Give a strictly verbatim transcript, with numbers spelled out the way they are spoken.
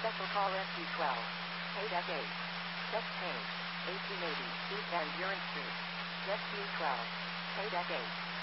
Special call S U twelve. K deck eight. Chest pain. eighteen eighty East Van Buren Street. Rescue twelve. K deck eight.